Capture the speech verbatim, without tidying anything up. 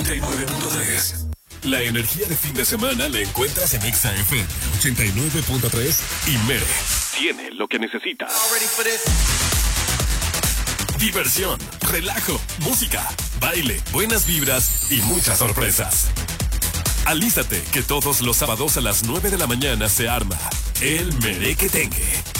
noventa y nueve punto tres. La energía de fin de semana la encuentras en Exa F M ochenta y nueve punto tres y Mere tiene lo que necesitas. Diversión, relajo, música, baile, buenas vibras y muchas sorpresas. Alístate que todos los sábados a las nueve de la mañana se arma el Merequetengue.